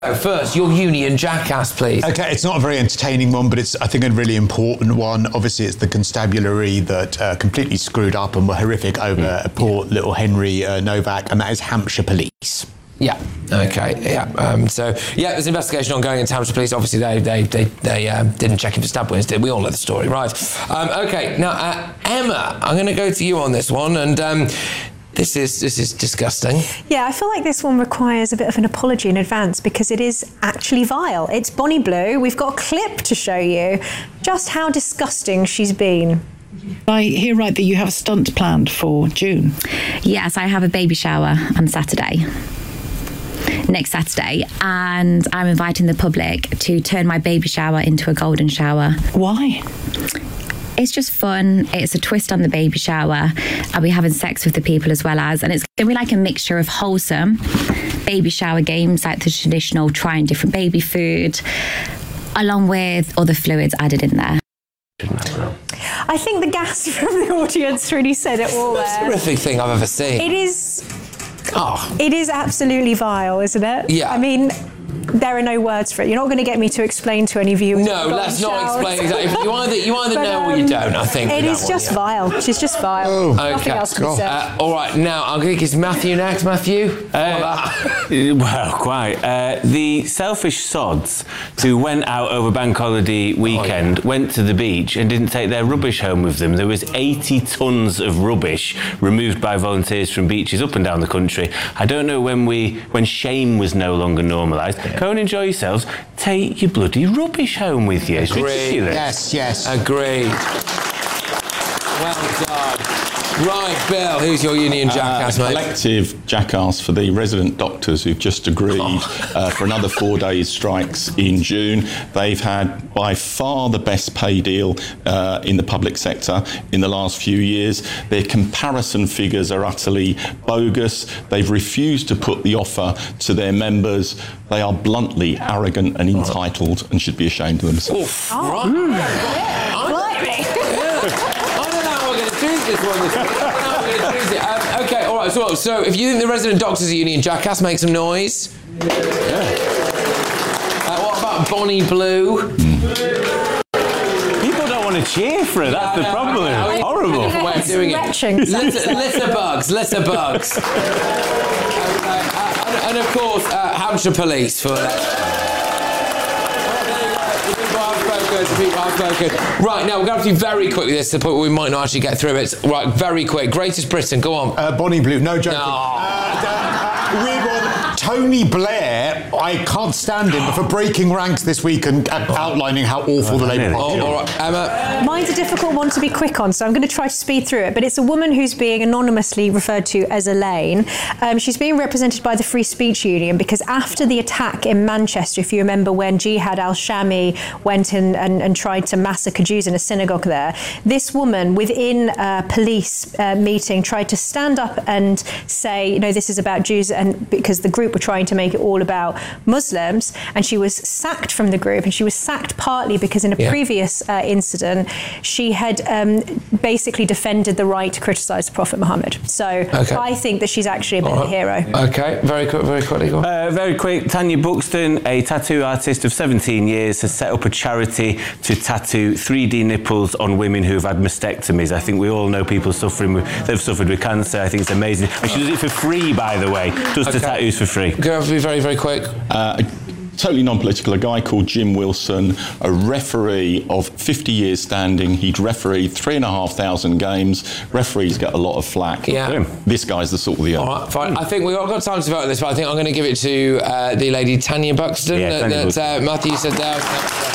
First, your Union Jackass, please. Okay, it's not a very entertaining one, but it's, I think, a really important one. Obviously, it's the constabulary that completely screwed up and were horrific over poor little Henry Novak, and that is Hampshire Police. Yeah. Okay. Yeah. So there's an investigation ongoing into Hampshire Police. Obviously, they didn't check him for stab wounds, did we? All know the story, right? Okay. Now, Emma, I'm going to go to you on this one, and this is disgusting. Yeah, I feel like this one requires a bit of an apology in advance because it is actually vile. It's Bonnie Blue. We've got a clip to show you just how disgusting she's been. I hear right that you have a stunt planned for June. Yes, I have a baby shower on Saturday. Next Saturday, and I'm inviting the public to turn my baby shower into a golden shower. Why? It's just fun. It's a twist on the baby shower. I'll be having sex with the people as well as, and it's going to be like a mixture of wholesome baby shower games, like the traditional trying different baby food, along with other fluids added in there. I think the gas from the audience really said it all there. That's the horrific thing I've ever seen. It is... It is absolutely vile, isn't it? Yeah. I mean, there are no words for it. You're not going to get me to explain to any viewers. No, let's not explain exactly. You either know or you don't, I think. It is just vile. She's just vile. Oh. Nothing else to be said. All right, now I'm going to kiss Matthew next. Matthew? Well, quite. The selfish sods who went out over Bank Holiday weekend went to the beach and didn't take their rubbish home with them. There was 80 tonnes of rubbish removed by volunteers from beaches up and down the country. I don't know when shame was no longer normalised. Go and enjoy yourselves. Take your bloody rubbish home with you. It's ridiculous. Yes. Agreed. Well done. Right, Bill, who's your Union Jackass, mate? Collective Jackass for the resident doctors who've just agreed for another 4 days strikes in June. They've had by far the best pay deal in the public sector in the last few years. Their comparison figures are utterly bogus. They've refused to put the offer to their members. They are bluntly arrogant and entitled and should be ashamed of themselves. Okay, all right. So if you think the resident doctors are Union Jackass, make some noise. What about Bonnie Blue? People don't want to cheer for her. That's the problem. Horrible. Way of doing it. Litter bugs. And of course, Hampshire Police for that. Right, now we're going to have to be very quick with this to the point where we might not actually get through it. Right, very quick. Greatest Britain, go on. Bonnie Blue, no joking. No. Tony Blair, I can't stand him for breaking ranks this week and outlining how awful the Labour Party is. All right, Emma. Mine's a difficult one to be quick on, so I'm going to try to speed through it. But it's a woman who's being anonymously referred to as Elaine. She's being represented by the Free Speech Union because after the attack in Manchester, if you remember when Jihad al-Shami went in and tried to massacre Jews in a synagogue there, this woman within a police meeting tried to stand up and say, this is about Jews, and because the group were trying to make it all about Muslims, and she was sacked from the group, and she was sacked partly because in a previous incident she had basically defended the right to criticise the Prophet Muhammad. So I think that she's actually a bit of a hero. Okay, very quickly. Go on. Very quick, Tanya Buxton, a tattoo artist of 17 years, has set up a charity to tattoo 3D nipples on women who've had mastectomies. I think we all know people they've suffered with cancer. I think it's amazing. And she does it for free, by the way. Does the tattoos for free. Go on, be very, very quick. Totally non-political, a guy called Jim Wilson, a referee of 50 years standing. He'd refereed 3,500 games. Referees get a lot of flack. Yeah. This guy's the salt of the earth. All right, fine. I think we've got time to vote on this, but I think I'm going to give it to the lady Tanya Buxton that Matthew said there.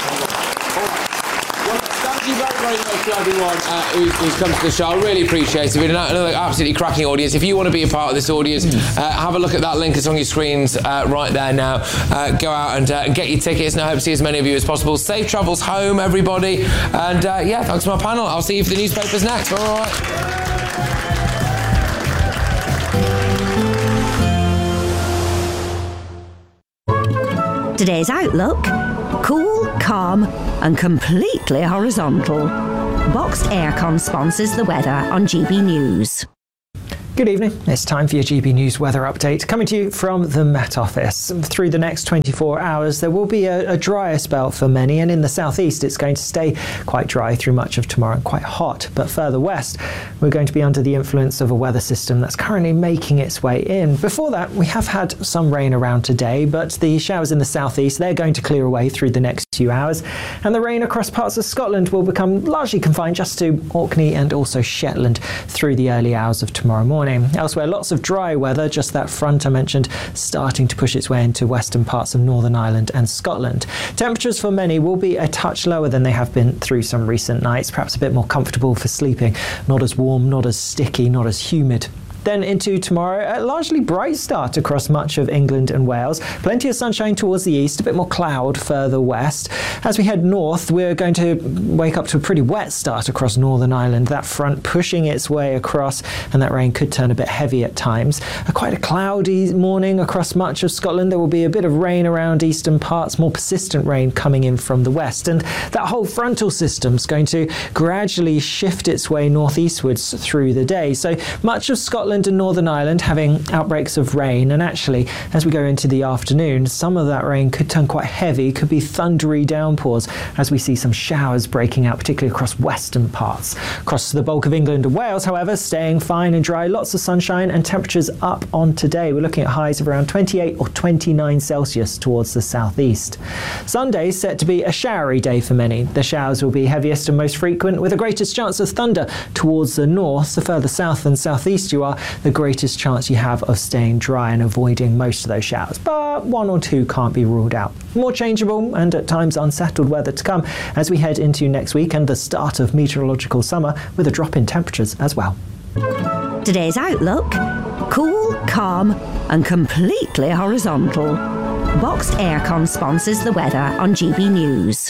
Thank you very much to everyone who's come to the show. I really appreciate it. It's been another absolutely cracking audience. If you want to be a part of this audience, have a look at that link. It's on your screens right there now. Go out and get your tickets, and I hope to see as many of you as possible. Safe travels home, everybody. And thanks to my panel. I'll see you for the newspapers next. All right. Today's Outlook: cool, calm and completely horizontal. Boxed Aircon sponsors the weather on GB News. Good evening. It's time for your GB News weather update, coming to you from the Met Office. Through the next 24 hours, there will be a drier spell for many, and in the southeast, it's going to stay quite dry through much of tomorrow and quite hot. But further west, we're going to be under the influence of a weather system that's currently making its way in. Before that, we have had some rain around today, but the showers in the southeast, they're going to clear away through the next few hours, and the rain across parts of Scotland will become largely confined just to Orkney and also Shetland through the early hours of tomorrow morning. Elsewhere, lots of dry weather, just that front I mentioned starting to push its way into western parts of Northern Ireland and Scotland. Temperatures for many will be a touch lower than they have been through some recent nights, perhaps a bit more comfortable for sleeping, not as warm, not as sticky, not as humid. Then into tomorrow, a largely bright start across much of England and Wales. Plenty of sunshine towards the east, a bit more cloud further west. As we head north, we're going to wake up to a pretty wet start across Northern Ireland. That front pushing its way across, and that rain could turn a bit heavy at times. Quite a cloudy morning across much of Scotland. There will be a bit of rain around eastern parts, more persistent rain coming in from the west. And that whole frontal system's going to gradually shift its way northeastwards through the day. So much of Scotland and Northern Ireland having outbreaks of rain, and actually as we go into the afternoon, some of that rain could turn quite heavy, could be thundery downpours as we see some showers breaking out, particularly across western parts. Across the bulk of England and Wales, however, staying fine and dry, lots of sunshine and temperatures up on today. We're looking at highs of around 28 or 29 Celsius towards the southeast. Sunday is set to be a showery day for many. The showers will be heaviest and most frequent, with the greatest chance of thunder towards the north. The further south and southeast you are, the greatest chance you have of staying dry and avoiding most of those showers, but one or two can't be ruled out. More changeable and at times unsettled weather to come as we head into next week and the start of meteorological summer, with a drop in temperatures as well. Today's outlook: cool, calm and completely horizontal. Boxed Aircon sponsors the weather on GB News.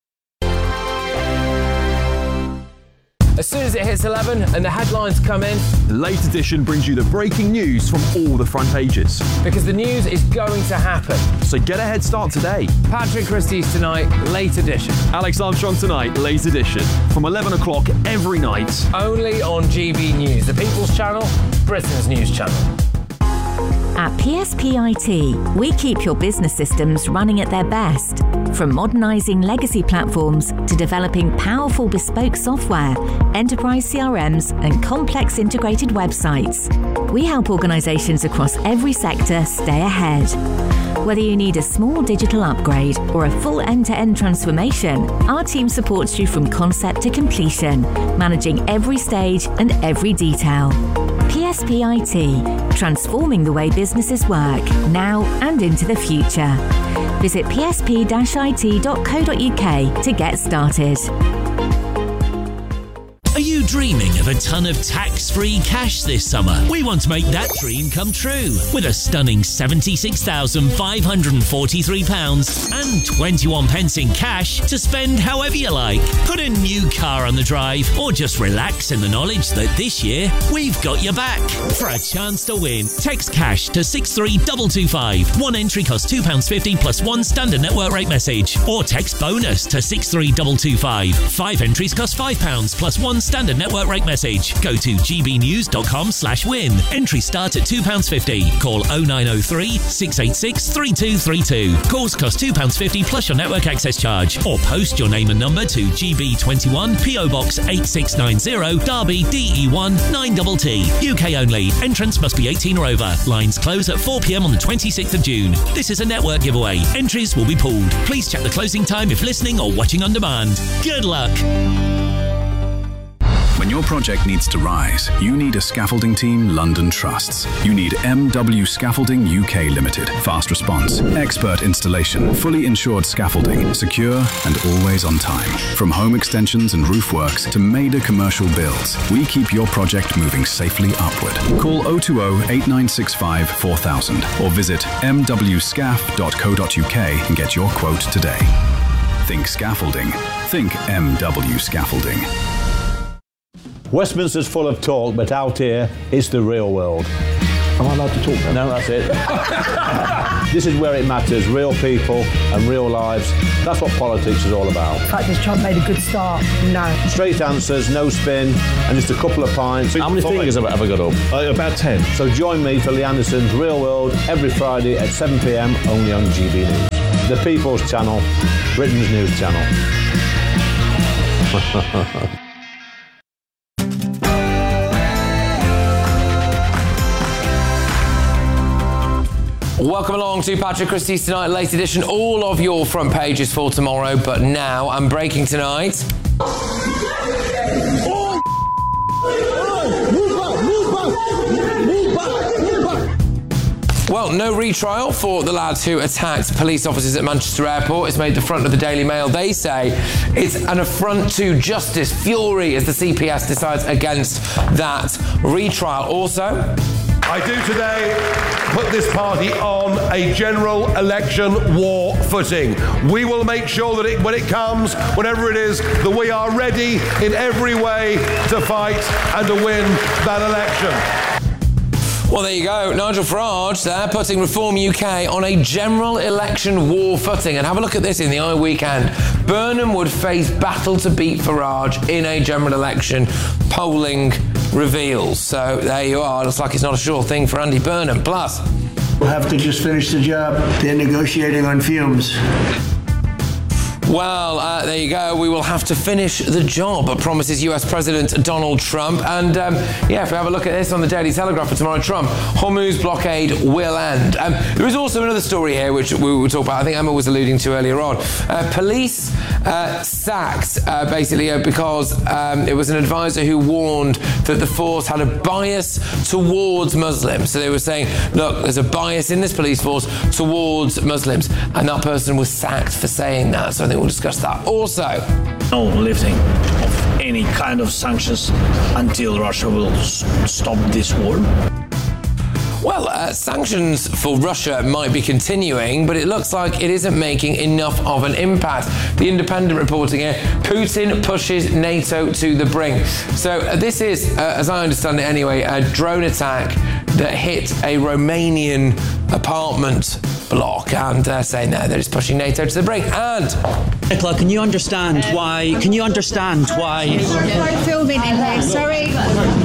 As soon as it hits 11 and the headlines come in, the Late Edition brings you the breaking news from all the front pages. Because the news is going to happen. So get a head start today. Patrick Christie's tonight, Late Edition. Alex Armstrong tonight, Late Edition. From 11 o'clock every night. Only on GB News, the People's Channel, Britain's news channel. At PSP IT, we keep your business systems running at their best. From modernising legacy platforms to developing powerful bespoke software, enterprise CRMs and complex integrated websites, we help organisations across every sector stay ahead. Whether you need a small digital upgrade or a full end-to-end transformation, our team supports you from concept to completion, managing every stage and every detail. PSP IT, transforming the way businesses work now and into the future. Visit psp-it.co.uk to get started. Are you dreaming of a ton of tax-free cash this summer? We want to make that dream come true with a stunning £76,543 and 21 pence in cash to spend however you like. Put a new car on the drive or just relax in the knowledge that this year we've got your back. For a chance to win, text cash to 63225. One entry costs £2.50 plus one standard network rate message, or text bonus to 63225. 5 entries cost £5 plus one standard network rate message. Go to gbnews.com/win. Entries start at £2.50. Call 0903 686 3232. Calls cost £2.50 plus your network access charge, or post your name and number to GB21 PO Box 8690 Derby DE1 9TT. UK only. Entrance must be 18 or over. Lines close at 4 p.m. on the 26th of June. This is a network giveaway. Entries will be pooled. Please check the closing time if listening or watching on demand. Good luck. When your project needs to rise, you need a scaffolding team London trusts. You need MW Scaffolding UK Limited. Fast response, expert installation, fully insured scaffolding, secure and always on time. From home extensions and roof works to major commercial builds, we keep your project moving safely upward. Call 020 8965 4000 or visit mwscaf.co.uk and get your quote today. Think scaffolding. Think MW Scaffolding. Westminster's full of talk, but out here, it's the real world. Am I allowed to talk now? No, that's it. This is where it matters, real people and real lives. That's what politics is all about. The fact has Trump made a good start? No. Straight answers, no spin, and just a couple of pints. How many fingers have I got up? About 10. So join me for Lee Anderson's Real World every Friday at 7 p.m. only on GB News. The People's Channel, Britain's news channel. Welcome along to Patrick Christie's Tonight Late Edition. All of your front pages for tomorrow, but now I'm breaking tonight. Well, no retrial for the lads who attacked police officers at Manchester Airport. It's made the front of the Daily Mail. They say it's an affront to justice. Fury as the CPS decides against that retrial. Also, I do today put this party on a general election war footing. We will make sure that when it comes, whenever it is, that we are ready in every way to fight and to win that election. Well, there you go. Nigel Farage there putting Reform UK on a general election war footing. And have a look at this in the Eye Weekend. Burnham would face battle to beat Farage in a general election, polling reveals. So there you are. Looks like it's not a sure thing for Andy Burnham. Plus, we'll have to just finish the job. They're negotiating on fumes. Well, there you go. We will have to finish the job, promises US President Donald Trump. And if we have a look at this on the Daily Telegraph for tomorrow, Trump, Hormuz blockade will end. There is also another story here which we will talk about. I think Emma was alluding to earlier on. Police sacked basically because it was an advisor who warned that the force had a bias towards Muslims. So they were saying, look, there's a bias in this police force towards Muslims. And that person was sacked for saying that. So I think we'll discuss that. Also, no lifting of any kind of sanctions until Russia will stop this war. Well, sanctions for Russia might be continuing, but it looks like it isn't making enough of an impact. The Independent reporting here, Putin pushes NATO to the brink. So this is, as I understand it anyway, a drone attack that hit a Romanian apartment block, and they're saying that they're just pushing NATO to the brink. And Nicola, can you understand why? Sorry, filming in here. Sorry.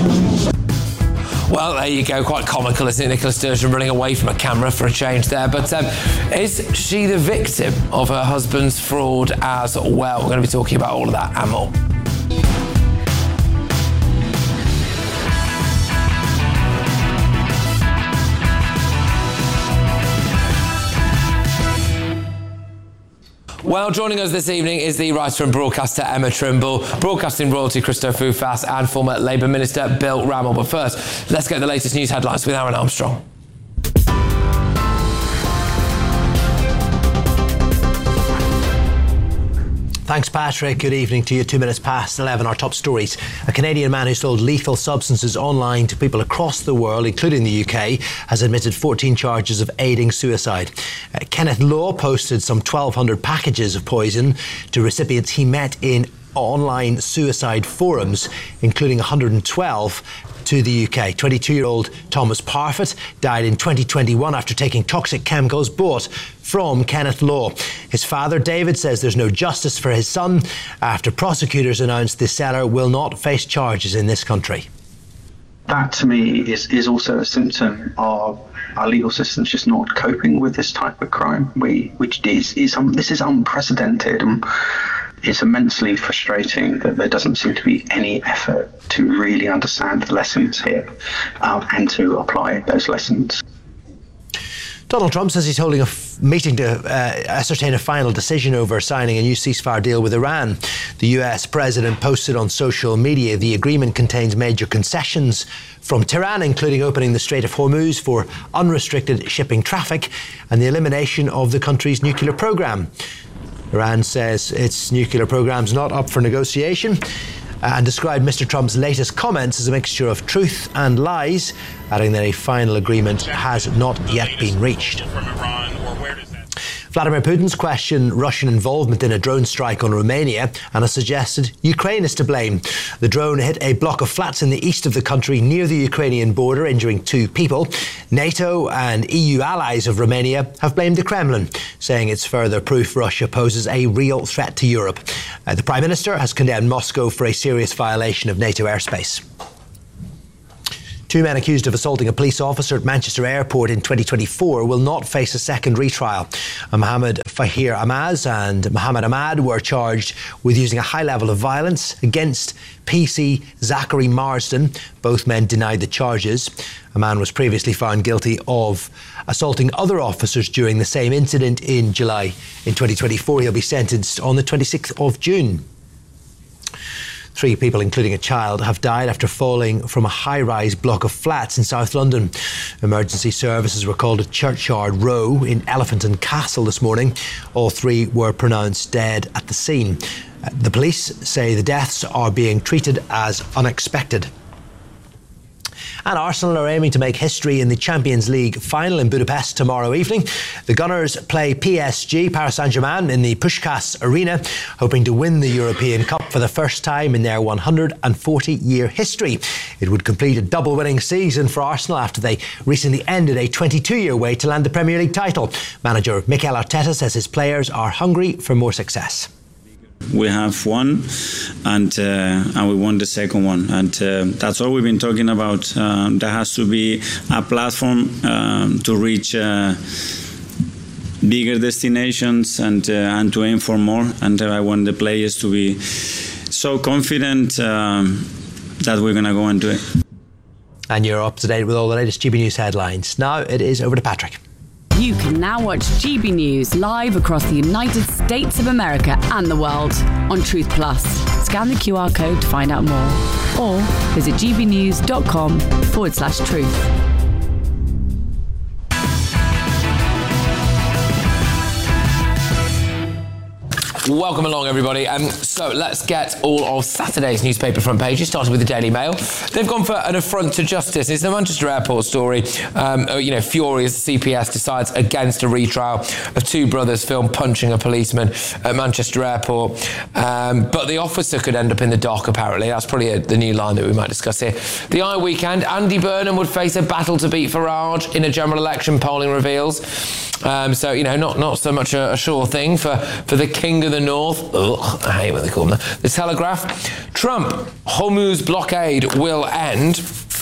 Well, there you go. Quite comical, isn't it? Nicola Sturgeon running away from a camera for a change there. But is she the victim of her husband's fraud as well? We're going to be talking about all of that and more. Well, joining us this evening is the writer and broadcaster Emma Trimble, broadcasting royalty Christo Foufas, and former Labour Minister Bill Rammell. But first, let's get the latest news headlines with Aaron Armstrong. Thanks, Patrick. Good evening to you. 2 minutes past 11. Our top stories. A Canadian man who sold lethal substances online to people across the world, including the UK, has admitted 14 charges of aiding suicide. Kenneth Law posted some 1,200 packages of poison to recipients he met in online suicide forums, including 112 to the UK. 22-year-old Thomas Parfitt died in 2021 after taking toxic chemicals bought from Kenneth Law. His father, David, says there's no justice for his son after prosecutors announced the seller will not face charges in this country. That, to me, is also a symptom of our legal system's just not coping with this type of crime, this is unprecedented. It's immensely frustrating that there doesn't seem to be any effort to really understand the lessons here and to apply those lessons. Donald Trump says he's holding a meeting to ascertain a final decision over signing a new ceasefire deal with Iran. The US president posted on social media the agreement contains major concessions from Tehran, including opening the Strait of Hormuz for unrestricted shipping traffic and the elimination of the country's nuclear program. Iran says its nuclear program's not up for negotiation and described Mr. Trump's latest comments as a mixture of truth and lies, adding that a final agreement has not yet been reached. Vladimir Putin's questioned Russian involvement in a drone strike on Romania and has suggested Ukraine is to blame. The drone hit a block of flats in the east of the country near the Ukrainian border, injuring 2 people. NATO and EU allies of Romania have blamed the Kremlin, saying it's further proof Russia poses a real threat to Europe. The Prime Minister has condemned Moscow for a serious violation of NATO airspace. 2 men accused of assaulting a police officer at Manchester Airport in 2024 will not face a second retrial. Mohammed Fahir Amaz and Mohammed Ahmad were charged with using a high level of violence against PC Zachary Marsden. Both men denied the charges. A man was previously found guilty of assaulting other officers during the same incident in July. In 2024, he'll be sentenced on the 26th of June. 3 people, including a child, have died after falling from a high-rise block of flats in South London. Emergency services were called at Churchyard Row in Elephant and Castle this morning. All 3 were pronounced dead at the scene. The police say the deaths are being treated as unexpected. And Arsenal are aiming to make history in the Champions League final in Budapest tomorrow evening. The Gunners play PSG, Paris Saint-Germain, in the Puskás Arena, hoping to win the European Cup for the first time in their 140-year history. It would complete a double-winning season for Arsenal after they recently ended a 22-year wait to land the Premier League title. Manager Mikel Arteta says his players are hungry for more success. We have won, and we won the second one, and that's all we've been talking about. There has to be a platform to reach bigger destinations and to aim for more. And I want the players to be so confident that we're going to go and do it. And you're up to date with all the latest GB News headlines. Now it is over to Patrick. You can now watch GB News live across the United States of America and the world on Truth Plus. Scan the QR code to find out more or visit gbnews.com/truth. Welcome along, everybody. So let's get all of Saturday's newspaper front pages, starting with the Daily Mail. They've gone for an affront to justice. It's the Manchester Airport story. Furious CPS decides against a retrial of 2 brothers filmed punching a policeman at Manchester Airport. But the officer could end up in the dock, apparently. That's probably the new line that we might discuss here. The Eye Weekend, Andy Burnham would face a battle to beat Farage in a general election, polling reveals. Not so much a sure thing for the King of the North. Ugh, I hate what they call them. The Telegraph. Trump, Hormuz blockade will end.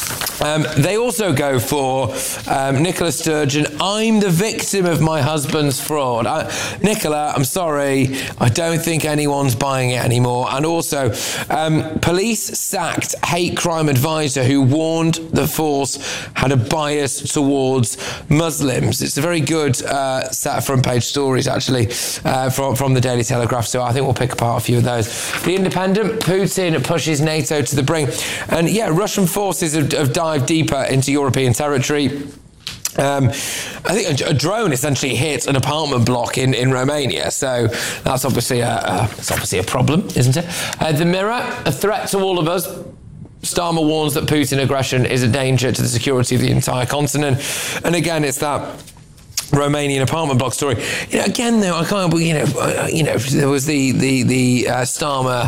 They also go for Nicola Sturgeon. I'm the victim of my husband's fraud. Nicola, I'm sorry. I don't think anyone's buying it anymore. And also, police sacked hate crime advisor who warned the force had a bias towards Muslims. It's a very good set of front page stories, actually, from the Daily Telegraph. So I think we'll pick apart a few of those. The Independent, Putin pushes NATO to the brink. And yeah, Russian forces have dived deeper into European territory. I think a drone essentially hit an apartment block in Romania, so that's obviously a problem, isn't it? The Mirror, a threat to all of us. Starmer warns that Putin aggression is a danger to the security of the entire continent, and again, it's that Romanian apartment block story. Again, though, I can't. There was the Starmer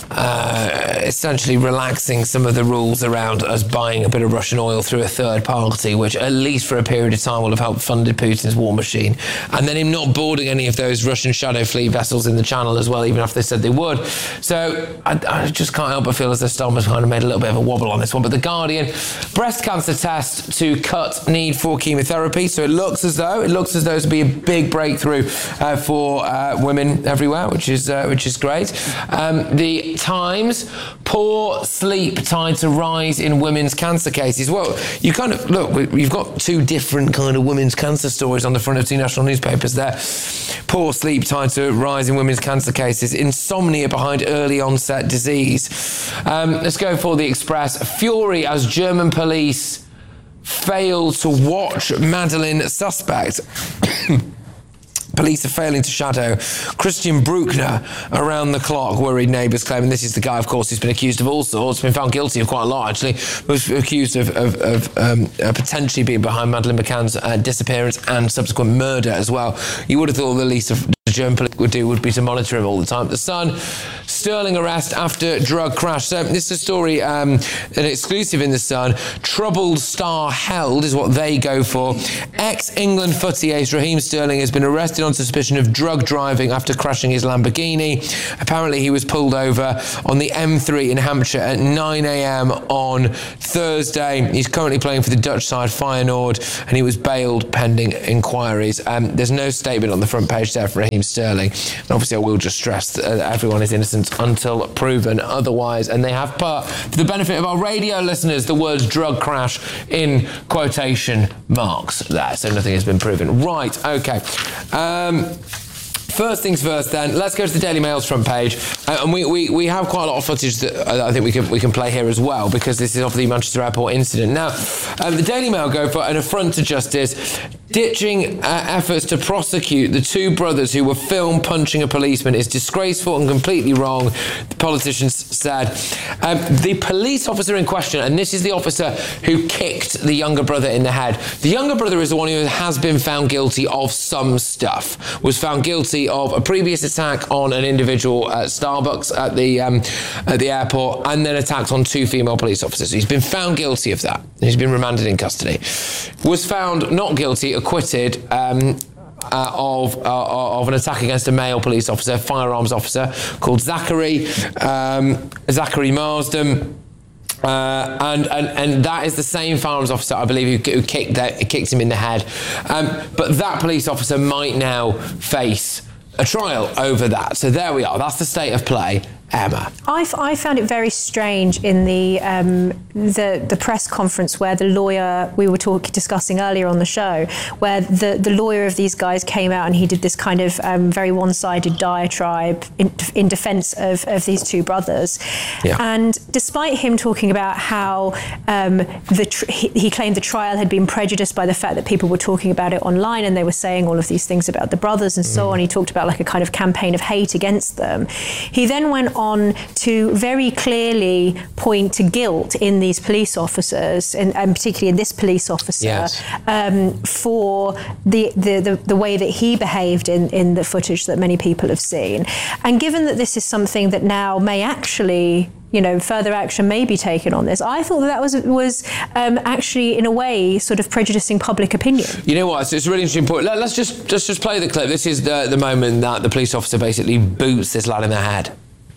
essentially relaxing some of the rules around us buying a bit of Russian oil through a third party, which at least for a period of time will have helped funded Putin's war machine, and then him not boarding any of those Russian shadow fleet vessels in the Channel as well, even after they said they would. So I just can't help but feel as though Starmer's kind of made a little bit of a wobble on this one. But The Guardian, breast cancer test to cut need for chemotherapy. So it looks as though it's be a big breakthrough for women everywhere, which is great. The Times, poor sleep tied to rise in women's cancer cases. Well, you kind of look. We've got 2 different kind of women's cancer stories on the front of 2 national newspapers there. Poor sleep tied to rise in women's cancer cases. Insomnia behind early onset disease. Let's go for the Express. Fury as German police failed to watch Madeleine suspect. Police are failing to shadow Christian Bruckner around the clock, worried neighbours claim. And this is the guy, of course, who's been accused of all sorts, been found guilty of quite a lot, actually, was accused of potentially being behind Madeleine McCann's disappearance and subsequent murder as well. You would have thought the least of the German police would be to monitor him all the time. The Sun, Sterling arrest after drug crash. So this is a story, an exclusive in The Sun. Troubled star held is what they go for. Ex-England footy ace Raheem Sterling has been arrested on suspicion of drug driving after crashing his Lamborghini. Apparently he was pulled over on the M3 in Hampshire at 9 a.m. on Thursday. He's currently playing for the Dutch side Feyenoord, and he was bailed pending inquiries. There's no statement on the front page there for Raheem Sterling. And obviously I will just stress that everyone is innocent until proven otherwise, and they have put, for the benefit of our radio listeners, the words drug crash in quotation marks there, so nothing has been proven. Right, okay. First things first then, let's go to the Daily Mail's front page, and we have quite a lot of footage that I think we can play here as well, because this is of the Manchester Airport incident. Now, the Daily Mail go for an affront to justice, ditching efforts to prosecute the two brothers who were filmed punching a policeman is disgraceful and completely wrong, the politicians said. The police officer in question, and this is the officer who kicked the younger brother in the head. The younger brother is the one who has been found guilty of some stuff, was found guilty of a previous attack on an individual at Starbucks at the airport, and then attacks on two female police officers. He's been found guilty of that. He's been remanded in custody. Was found not guilty, acquitted of an attack against a male police officer, firearms officer called Zachary Marsden. And that is the same firearms officer, I believe, who kicked him in the head. But that police officer might now face a trial over that. So there we are. That's the state of play. Emma. I found it very strange in the press conference where the lawyer we were discussing earlier on the show, where the lawyer of these guys came out and he did this kind of very one-sided diatribe in defence of these two brothers. Yeah. And despite him talking about how he claimed the trial had been prejudiced by the fact that people were talking about it online and they were saying all of these things about the brothers and so on, he talked about like a kind of campaign of hate against them. He then went on to very clearly point to guilt in these police officers, and particularly in this police officer, yes, for the way that he behaved in the footage that many people have seen. And given that this is something that now may actually, further action may be taken on this, I thought that was actually, in a way, sort of prejudicing public opinion. You know what? It's a really interesting point. Let's just play the clip. This is the moment that the police officer basically boots this lad in the head.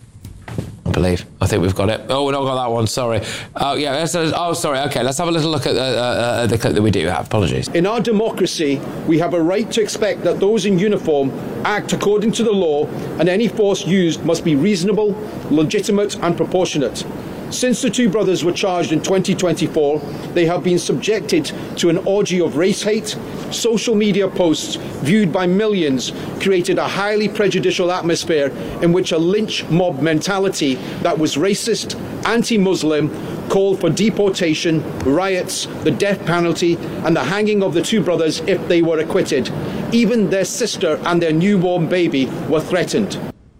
I think we've got it. Oh, we've not got that one, sorry. Oh, yeah, sorry, okay, let's have a little look at the clip that we do have. Apologies. In our democracy, we have a right to expect that those in uniform act according to the law, and any force used must be reasonable, legitimate and proportionate. Since the two brothers were charged in 2024, they have been subjected to an orgy of race hate. Social media posts viewed by millions created a highly prejudicial atmosphere in which a lynch mob mentality that was racist, anti-Muslim, called for deportation, riots, the death penalty, and the hanging of the two brothers if they were acquitted. Even their sister and their newborn baby were threatened.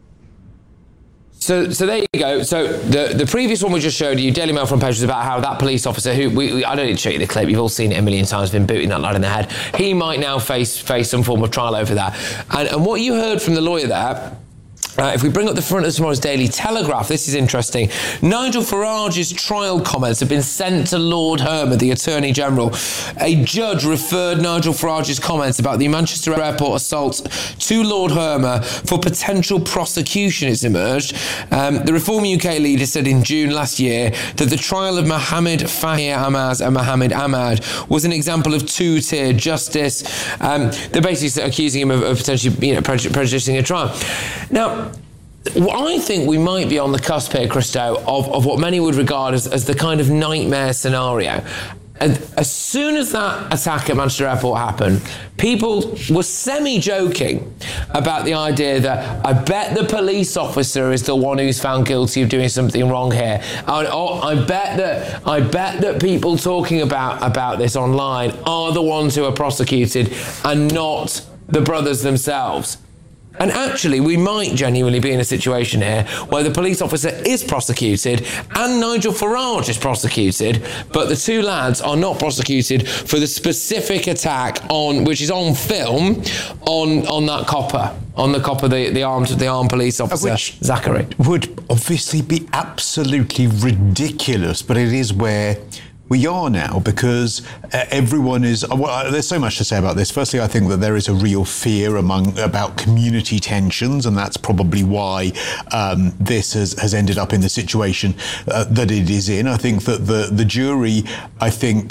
So there you go. So the previous one we just showed you, Daily Mail front page, was about how that police officer, who I don't need to show you the clip, you've all seen it a million times, been booting that lad in the head. He might now face some form of trial over that. And what you heard from the lawyer there, if we bring up the front of tomorrow's Daily Telegraph, this is interesting. Nigel Farage's trial comments have been sent to Lord Hermer, the Attorney General. A judge referred Nigel Farage's comments about the Manchester Airport assault to Lord Hermer for potential prosecution, it's emerged. The Reform UK leader said in June last year that the trial of Mohammed Fahir Amaz and Mohammed Ahmad was an example of two-tier justice. They're basically accusing him of potentially prejudicing a trial. Now, I think we might be on the cusp here, Christo, of what many would regard as the kind of nightmare scenario. As soon as that attack at Manchester Airport happened, people were semi-joking about the idea that I bet the police officer is the one who's found guilty of doing something wrong here. I bet that people talking about this online are the ones who are prosecuted and not the brothers themselves. And actually, we might genuinely be in a situation here where the police officer is prosecuted and Nigel Farage is prosecuted, but the two lads are not prosecuted for the specific attack which is on film, on that copper. On the copper, the armed police officer, which Zachary. Would obviously be absolutely ridiculous, but it is where we are now, because everyone is... Well, there's so much to say about this. Firstly, I think that there is a real fear about community tensions, and that's probably why this has ended up in the situation that it is in. I think that the jury, I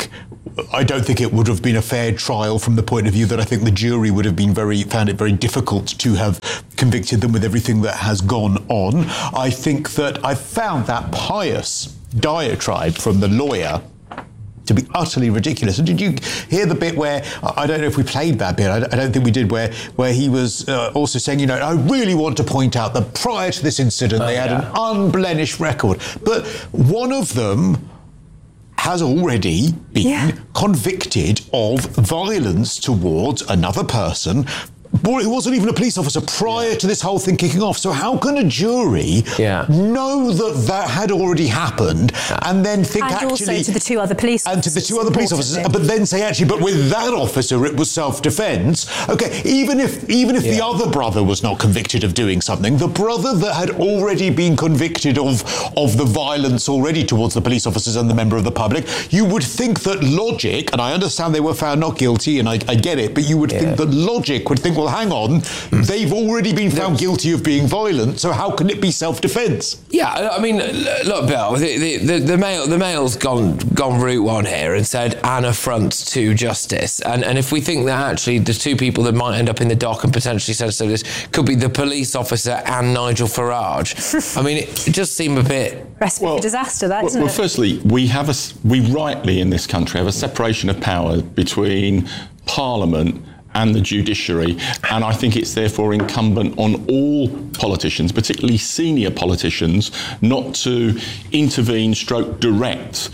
don't think it would have been a fair trial from the point of view that I think the jury would have found it very difficult to have convicted them with everything that has gone on. I think that I found that pious diatribe from the lawyer to be utterly ridiculous. And did you hear the bit where, I don't know if we played that bit, I don't think we did, where he was also saying, I really want to point out that prior to this incident, they had an unblemished record. But one of them has already been convicted of violence towards another person. Boy, it wasn't even a police officer prior to this whole thing kicking off. So how can a jury know that had already happened and then think and actually... also to the two other police officers. And to the two other police officers, but then say actually, but with that officer it was self-defence. Okay, even if the other brother was not convicted of doing something, the brother that had already been convicted of the violence already towards the police officers and the member of the public, you would think that logic, and I understand they were found not guilty, and I get it, but you would think that logic would think, well, hang on, they've already been found guilty of being violent, so how can it be self-defence? Yeah, I mean, look, Bill, the Mail's gone route one here and said an affront to justice. And if we think that actually the two people that might end up in the dock and potentially sensitive to this could be the police officer and Nigel Farage, I mean, it just seemed a bit... Recipe for disaster, that, isn't it? Well, firstly, we rightly in this country have a separation of power between Parliament and the judiciary, and I think it's therefore incumbent on all politicians, particularly senior politicians, not to intervene, direct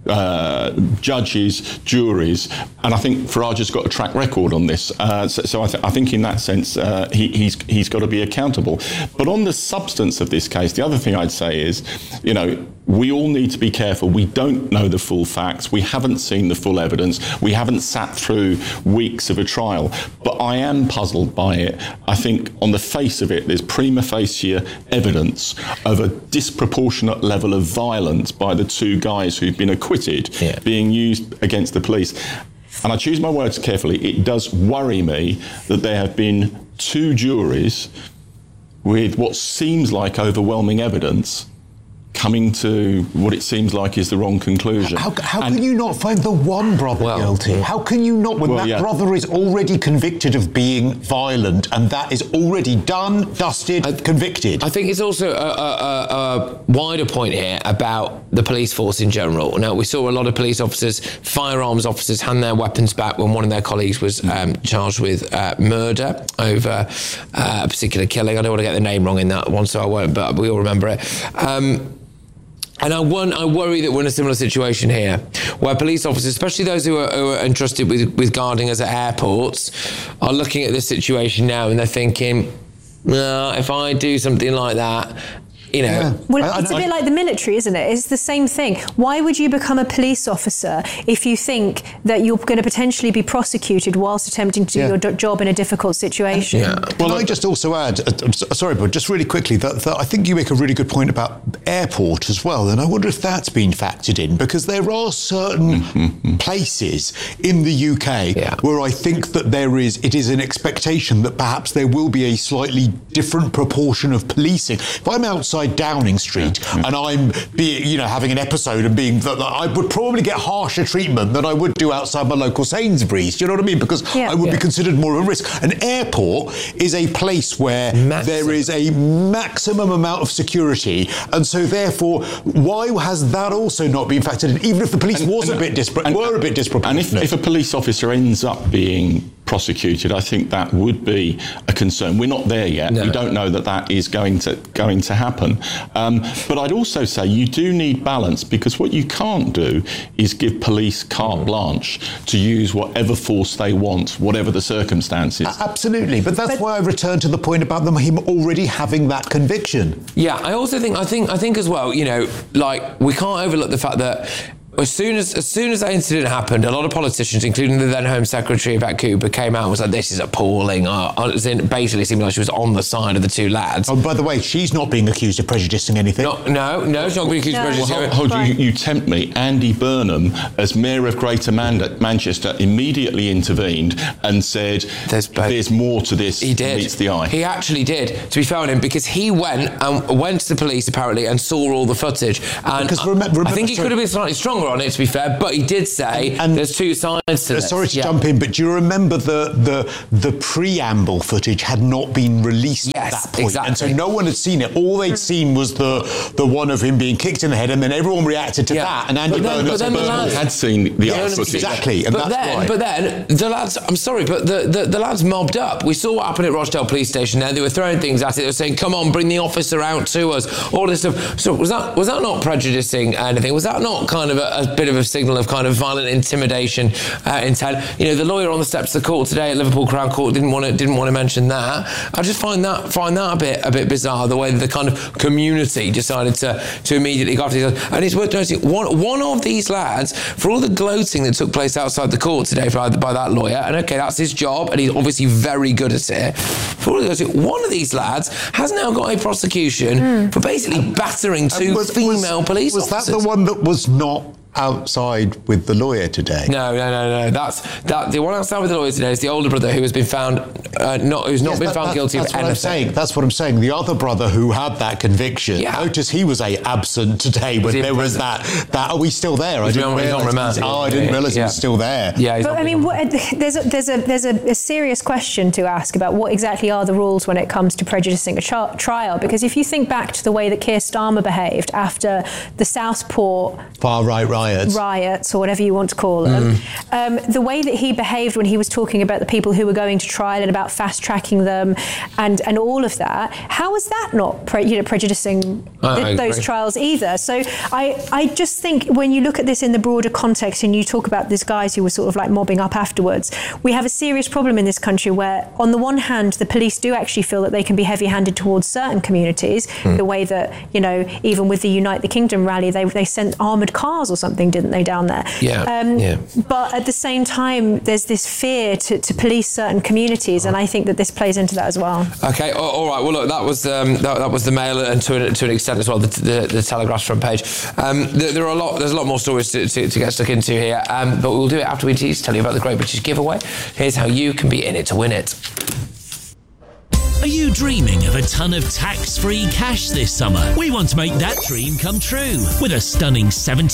judges, juries, and I think Farage has got a track record on this. So I think in that sense he's got to be accountable. But on the substance of this case, the other thing I'd say is, we all need to be careful. We don't know the full facts. We haven't seen the full evidence. We haven't sat through weeks of a trial. But I am puzzled by it. I think on the face of it, there's prima facie evidence of a disproportionate level of violence by the two guys who've been acquitted being used against the police. And I choose my words carefully. It does worry me that there have been two juries with what seems like overwhelming evidence coming to what it seems like is the wrong conclusion. How can you not find the one brother guilty? How can you not, when that brother is already convicted of being violent and that is already done, dusted, convicted? I think it's also a wider point here about the police force in general. Now, we saw a lot of police officers, firearms officers, hand their weapons back when one of their colleagues was charged with murder over a particular killing. I don't want to get the name wrong in that one, so I won't, but we all remember it. And I worry that we're in a similar situation here, where police officers, especially those who are entrusted with guarding us at airports, are looking at this situation now and they're thinking, no, if I do something like that, Well, it's a bit like the military, isn't it? It's the same thing. Why would you become a police officer if you think that you're going to potentially be prosecuted whilst attempting to do your job in a difficult situation? Well, I just also add, sorry, but just really quickly, that I think you make a really good point about airport as well, and I wonder if that's been factored in, because there are certain places in the UK where I think that it is an expectation that perhaps there will be a slightly different proportion of policing. If I'm outside Downing Street and I'm having an episode and I would probably get harsher treatment than I would do outside my local Sainsbury's. Do you know what I mean? Because I would be considered more of a risk. An airport is a place where there is a maximum amount of security, and so therefore, why has that also not been factored in? Even if the police were a bit disproportionate. And if a police officer ends up being prosecuted, I think that would be a concern. We're not there yet. We don't know that is going to happen. But I'd also say you do need balance, because what you can't do is give police carte blanche to use whatever force they want, whatever the circumstances. Absolutely, but that's why I return to the point about him already having that conviction. Yeah, I also think as well, you know, like, we can't overlook the fact that as soon as that incident happened, a lot of politicians, including the then Home Secretary Yvette Cooper, came out and was like, "This is appalling." Basically, it seemed like she was on the side of the two lads. Oh, by the way, she's not being accused of prejudicing anything. No, she's not being accused of prejudicing. Well, hold you tempt me. Andy Burnham, as Mayor of Greater Manchester, immediately intervened and said, "There's more to this than meets the eye." He actually did, to be fair on him, because he went to the police apparently and saw all the footage. And I think he could have been slightly stronger on it, to be fair, but he did say there's two sides to this. Sorry to jump in, but do you remember the preamble footage had not been released at that point? Exactly. And so no one had seen it. All they'd seen was the one of him being kicked in the head, and then everyone reacted to that. And Andy Burnham had seen the other footage. Exactly, and but then the lads, I'm sorry, but the lads mobbed up. We saw what happened at Rochdale Police Station there. They were throwing things at it. They were saying, "Come on, bring the officer out to us." All this stuff. So was that not prejudicing anything? Was that not kind of a bit of a signal of kind of violent intimidation intent? You know, the lawyer on the steps of the court today at Liverpool Crown Court didn't want to mention that. I just find that a bit bizarre, the way that the kind of community decided to immediately go after these lads. And it's worth noticing, one of these lads, for all the gloating that took place outside the court today by that lawyer, and okay, that's his job, and he's obviously very good at it. For all the gloating, one of these lads has now got a prosecution for basically battering two female police officers. Was that the one that was not outside with the lawyer today? No. That's the one outside with the lawyer today is the older brother who has been found who's not been found guilty of anything. That's what I'm saying. The other brother who had that conviction. Yeah. Notice he was absent today when there was that. Are we still there? I didn't realise. I didn't realise he was still there. Yeah. But I mean, there's a serious question to ask about what exactly are the rules when it comes to prejudicing a trial. Because if you think back to the way that Keir Starmer behaved after the Southport far-right riots, or whatever you want to call them, the way that he behaved when he was talking about the people who were going to trial and about fast-tracking them and all of that, how is that not prejudicing those trials either? So I just think when you look at this in the broader context and you talk about these guys who were sort of like mobbing up afterwards, we have a serious problem in this country where on the one hand the police do actually feel that they can be heavy-handed towards certain communities, the way that, you know, even with the Unite the Kingdom rally they sent armoured cars or something, didn't they, down there? But at the same time, there's this fear to police certain communities, and I think that this plays into that as well. Okay, all right. Well, look, that was the Mail, and to an extent as well, the Telegraph's front page. There's a lot more stories to get stuck into here, but we'll do it after we tell you about the Great British Giveaway. Here's how you can be in it to win it. Are you dreaming of a ton of tax-free cash this summer? We want to make that dream come true with a stunning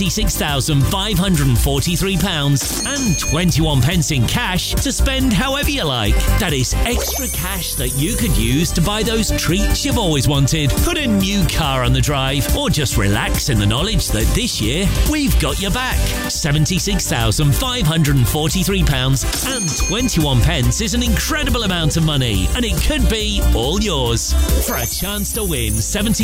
£76,543 and 21 pence in cash to spend however you like. That is extra cash that you could use to buy those treats you've always wanted, put a new car on the drive, or just relax in the knowledge that this year we've got your back. £76,543 and 21 pence is an incredible amount of money, and it could be all yours. For a chance to win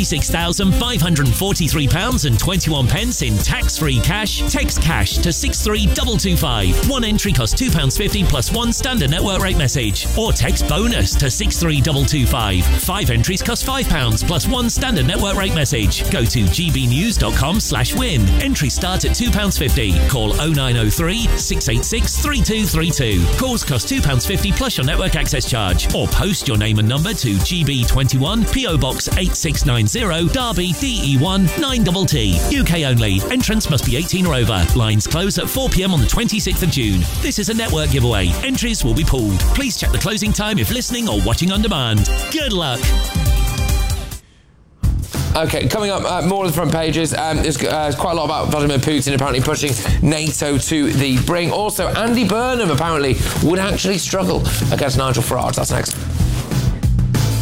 £76,543 and 21 pence in tax-free cash, text cash to 63225. One entry costs £2.50 plus one standard network rate message. Or text bonus to 63225. 5 entries cost £5 plus one standard network rate message. Go to gbnews.com/win. Entries start at £2.50. Call 0903 686 3232. Calls cost £2.50 plus your network access charge. Or post your name and number to GB21 PO Box 8690 Derby DE1 9TT. UK only. Entrance must be 18 or over. Lines close at 4 p.m. on the 26th of June. This is a network giveaway. Entries will be pulled. Please check the closing time if listening or watching on demand. Good luck. Okay, coming up, more of the front pages. There's quite a lot about Vladimir Putin apparently pushing NATO to the brink. Also, Andy Burnham apparently would actually struggle against Nigel Farage. That's next.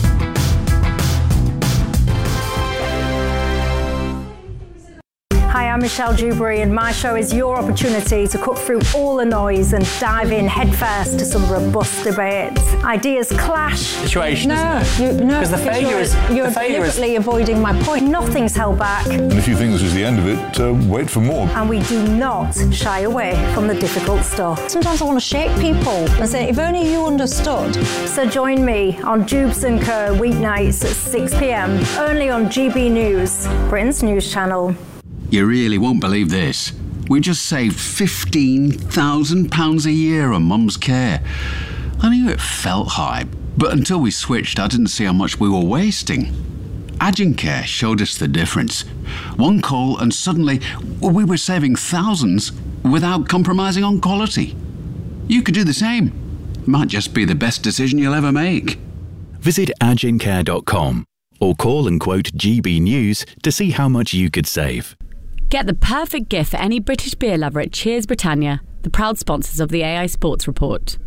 Hi, I'm Michelle Dewberry, and my show is your opportunity to cut through all the noise and dive in headfirst to some robust debates. Ideas clash. Situation, Because the failure is... You're deliberately avoiding my point. Nothing's held back. And if you think this is the end of it, wait for more. And we do not shy away from the difficult stuff. Sometimes I want to shake people and say, if only you understood. So join me on Dubes & Co. weeknights at 6 p.m, only on GB News, Britain's news channel. You really won't believe this. We just saved £15,000 a year on Mum's care. I knew it felt high, but until we switched, I didn't see how much we were wasting. Agencare showed us the difference. One call and suddenly we were saving thousands without compromising on quality. You could do the same. Might just be the best decision you'll ever make. Visit agencare.com or call and quote GB News to see how much you could save. Get the perfect gift for any British beer lover at Cheers Britannia, the proud sponsors of the AI Sports Report.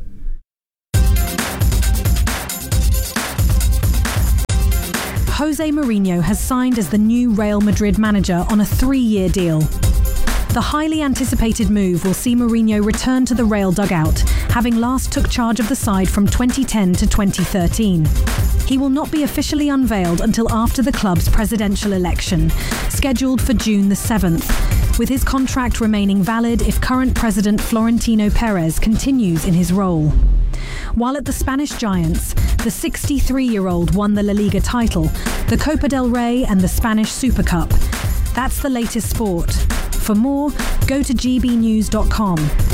Jose Mourinho has signed as the new Real Madrid manager on a 3-year deal. The highly anticipated move will see Mourinho return to the Real dugout, having last took charge of the side from 2010 to 2013. He will not be officially unveiled until after the club's presidential election, scheduled for June the 7th, with his contract remaining valid if current president Florentino Perez continues in his role. While at the Spanish Giants, the 63-year-old won the La Liga title, the Copa del Rey and the Spanish Super Cup. That's the latest sport. For more, go to gbnews.com.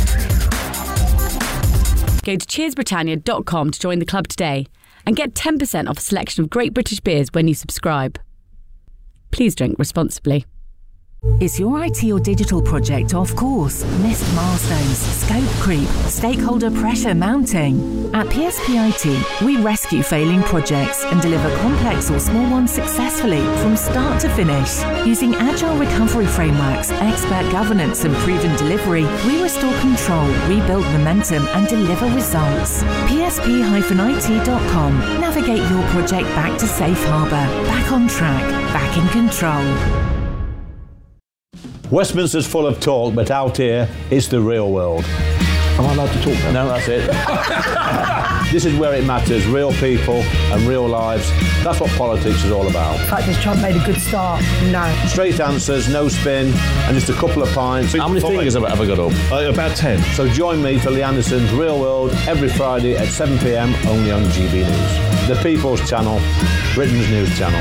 Go to cheersbritannia.com to join the club today and get 10% off a selection of great British beers when you subscribe. Please drink responsibly. Is your IT or digital project off course? Missed milestones, scope creep, stakeholder pressure mounting? At PSPIT, we rescue failing projects and deliver complex or small ones successfully from start to finish. Using agile recovery frameworks, expert governance and proven delivery, we restore control, rebuild momentum and deliver results. PSP-IT.com. Navigate your project back to safe harbour, back on track, back in control. Westminster's full of talk, but out here, it's the real world. Am I allowed to talk now? No, that's it. This is where it matters, real people and real lives. That's what politics is all about. In fact, has Trump made a good start? No. Straight answers, no spin, and just a couple of pints. How many fingers have I got up? About 10. So join me for Lee Anderson's Real World every Friday at 7 p.m, only on GB News. The People's Channel, Britain's news channel.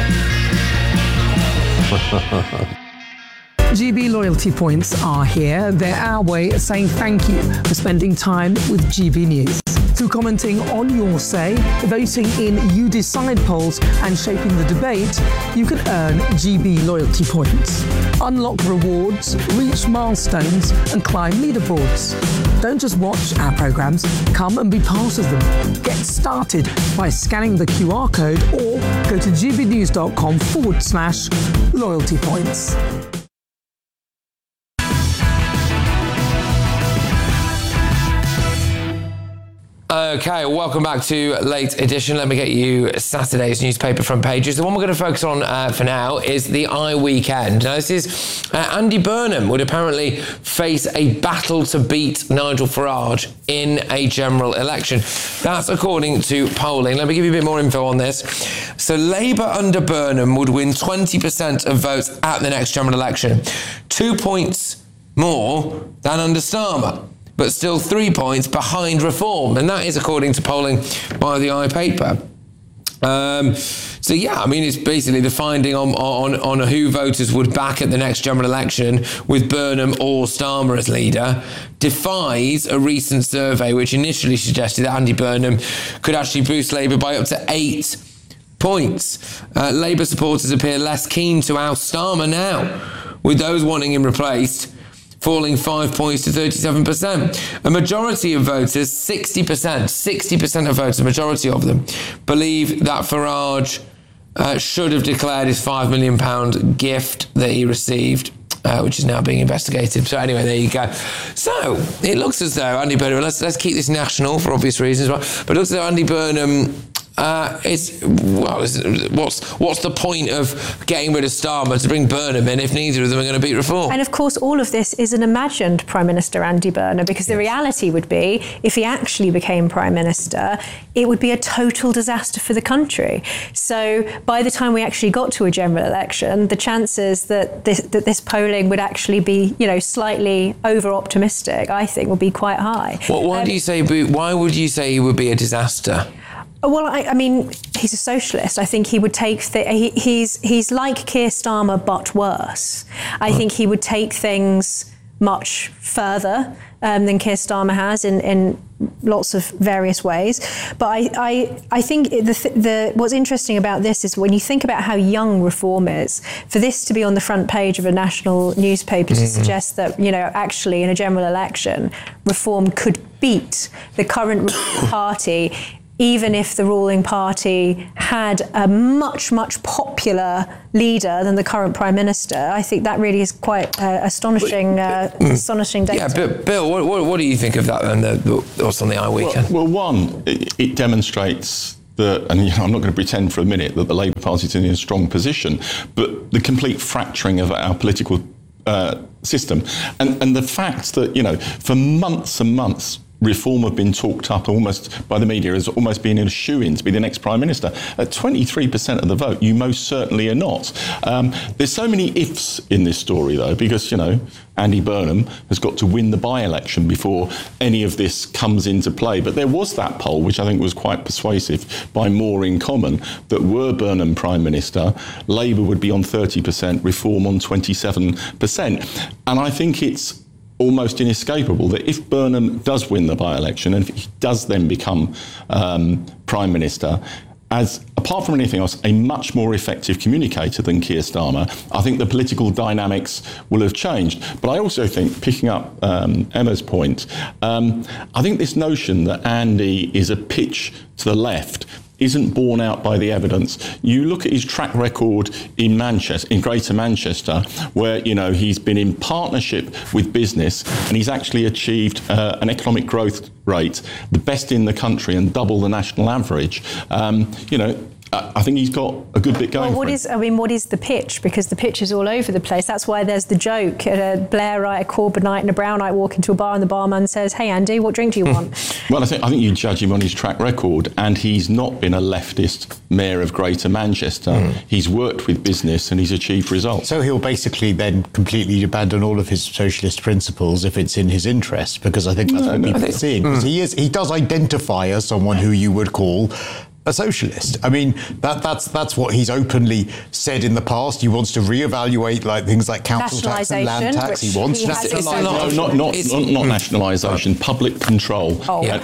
GB loyalty points are here. They're our way of saying thank you for spending time with GB News. Through commenting on your say, voting in You Decide polls and shaping the debate, you can earn GB loyalty points. Unlock rewards, reach milestones and climb leaderboards. Don't just watch our programmes, come and be part of them. Get started by scanning the QR code or go to gbnews.com/loyalty points. Okay, welcome back to Late Edition. Let me get you Saturday's newspaper front pages. The one we're going to focus on for now is the iWeekend. Now, this is Andy Burnham would apparently face a battle to beat Nigel Farage in a general election. That's according to polling. Let me give you a bit more info on this. So Labour under Burnham would win 20% of votes at the next general election, 2 points more than under Starmer, but still 3 points behind Reform. And that is according to polling by the iPaper. So yeah, I mean, it's basically the finding on who voters would back at the next general election with Burnham or Starmer as leader defies a recent survey which initially suggested that Andy Burnham could actually boost Labour by up to 8 points. Labour supporters appear less keen to oust Starmer now, with those wanting him replaced falling 5 points to 37%. A majority of voters, 60% of voters, a majority of them, believe that Farage should have declared his £5 million gift that he received, which is now being investigated. So anyway, there you go. So it looks as though Andy Burnham, let's keep this national for obvious reasons, but it looks as though Andy Burnham what's the point of getting rid of Starmer to bring Burnham in if neither of them are going to beat reform? And of course, all of this is an imagined Prime Minister, Andy Burnham, because the reality would be, if he actually became Prime Minister, it would be a total disaster for the country. So by the time we actually got to a general election, the chances that this polling would actually be, slightly over-optimistic, I think, would be quite high. Why would you say he would be a disaster? Well, I mean, he's a socialist. I think he would take he's like Keir Starmer, but worse. I think he would take things much further than Keir Starmer has in lots of various ways. But I think what's interesting about this is when you think about how young reform is, for this to be on the front page of a national newspaper to suggest that, actually in a general election, reform could beat the current party, even if the ruling party had a much, much popular leader than the current Prime Minister, I think that really is quite astonishing data. Yeah, but Bill, what do you think of that then, what's on the I Weekend? Well, one, it demonstrates and I'm not going to pretend for a minute that the Labour Party is in a strong position, but the complete fracturing of our political system. And the fact that, for months and months, reform have been talked up almost by the media as almost being a shoo-in to be the next Prime Minister. At 23% of the vote, you most certainly are not. There's so many ifs in this story, though, because, Andy Burnham has got to win the by-election before any of this comes into play. But there was that poll, which I think was quite persuasive, by More in Common, that were Burnham Prime Minister, Labour would be on 30%, Reform on 27%. And I think it's almost inescapable that if Burnham does win the by-election and if he does then become Prime Minister, as apart from anything else, a much more effective communicator than Keir Starmer, I think the political dynamics will have changed. But I also think, picking up Emma's point, I think this notion that Andy is a pitch to the left isn't borne out by the evidence. You look at his track record in Manchester, in Greater Manchester, where he's been in partnership with business, and he's actually achieved an economic growth rate the best in the country and double the national average. I think he's got a good bit going. What is the pitch? Because the pitch is all over the place. That's why there's the joke: a Blairite, a Corbynite, and a Brownite walk into a bar, and the barman says, "Hey, Andy, what drink do you want?" Well, I think you judge him on his track record, and he's not been a leftist mayor of Greater Manchester. He's worked with business and he's achieved results. So he'll basically then completely abandon all of his socialist principles if it's in his interest, because I think that's what people are seeing. Because he does identify as someone who you would call a socialist. I mean, that's what he's openly said in the past. He wants to reevaluate things like council tax and land tax. He wants nationalisation. Not nationalisation. Public control.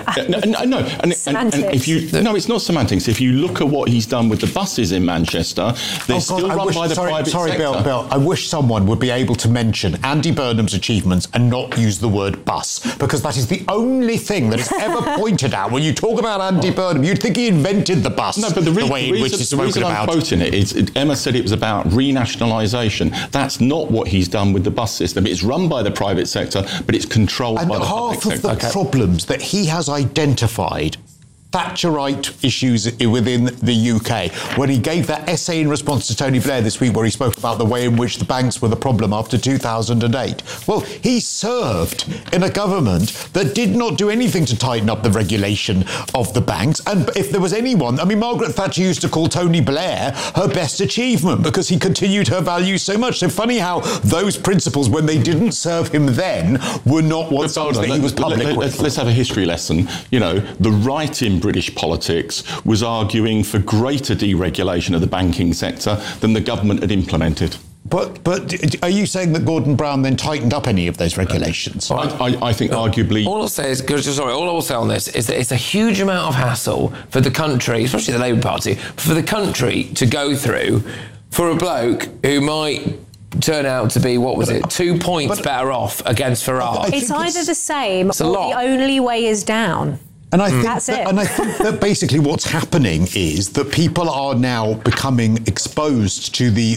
It's not semantics. If you look at what he's done with the buses in Manchester, they're still run by the private sector. Bill, I wish someone would be able to mention Andy Burnham's achievements and not use the word bus, because that is the only thing that is ever pointed out when you talk about Andy Burnham. You'd think he invented the bus. No, but the reason I'm quoting it is Emma said it was about renationalisation. That's not what he's done with the bus system. It's run by the private sector, but it's controlled by the public sector. And half of the problems that he has identified, Thatcherite issues within the UK, when he gave that essay in response to Tony Blair this week where he spoke about the way in which the banks were the problem after 2008. Well, he served in a government that did not do anything to tighten up the regulation of the banks. And if there was anyone, Margaret Thatcher used to call Tony Blair her best achievement because he continued her values so much. So funny how those principles, when they didn't serve him then, were not what he was public with. Let's have a history lesson. The right in British politics was arguing for greater deregulation of the banking sector than the government had implemented. But are you saying that Gordon Brown then tightened up any of those regulations? I think arguably... All I will say on this is that it's a huge amount of hassle for the country, especially the Labour Party, for the country to go through for a bloke who might turn out to be, 2 points better off against Farage. It's either the same or the only way is down. And I think That's it. And I think that basically what's happening is that people are now becoming exposed to the